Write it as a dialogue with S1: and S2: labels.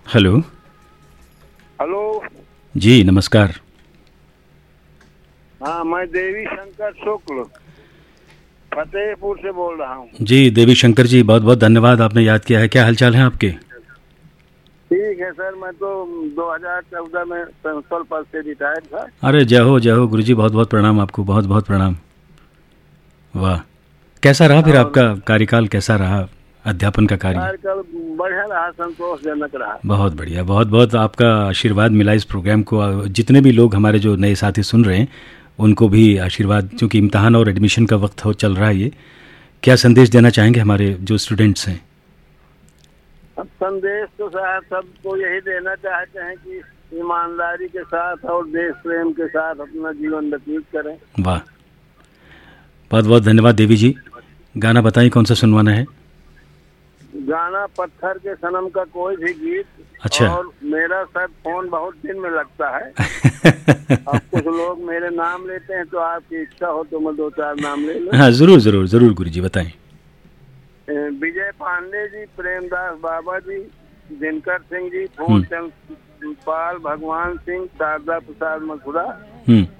S1: Hello.
S2: Hello.
S1: जी नमस्कार।
S2: हाँ, मैं देवी शंकर शुक्ल फतेहपुर से बोल रहा हूँ।
S1: जी देवी शंकर जी, बहुत बहुत धन्यवाद, आपने याद किया है। क्या हालचाल है आपके?
S2: ठीक है सर, मैं तो 2014 में प्रिंसिपल पद से रिटायर्ड था।
S1: अरे जय हो गुरु जी, बहुत बहुत प्रणाम आपको, बहुत बहुत प्रणाम। वाह, कैसा रहा फिर
S2: और
S1: आपका कार्यकाल, कैसा रहा अध्यापन का कार्य?
S2: कार्यकाल बढ़िया रहा, संतोषजनक रहा।
S1: बहुत बढ़िया, बहुत बहुत आपका आशीर्वाद मिला इस प्रोग्राम को। जितने भी लोग हमारे जो नए साथी सुन रहे हैं उनको भी आशीर्वाद, क्योंकि इम्तहान और एडमिशन का वक्त हो चल रहा है ये। क्या संदेश देना चाहेंगे हमारे जो स्टूडेंट्स हैं?
S2: अब संदेश तो सर सबको यही देना चाहते हैं कि ईमानदारी के साथ और देश प्रेम के साथ अपना जीवन व्यतीत करें।
S1: वाह, बहुत बहुत धन्यवाद देवी जी। गाना बताइए कौन सा सुनवाना है?
S2: गाना पत्थर के सनम का कोई भी गीत।
S1: अच्छा।
S2: और मेरा सर फोन बहुत दिन में लगता है। अब कुछ लोग मेरे नाम लेते हैं, तो आपकी इच्छा हो तो मैं 2-4 नाम ले लूं।
S1: हाँ ज़रूर ज़रूर ज़रूर गुरु जी, बताएं।
S2: विजय पांडे जी, प्रेमदास बाबा जी, दिनकर सिंह जी,
S1: हम्म।
S2: फूलचंद पाल, भगवान सिंह, शारदा प्रसाद मथुरा,
S1: हम्म।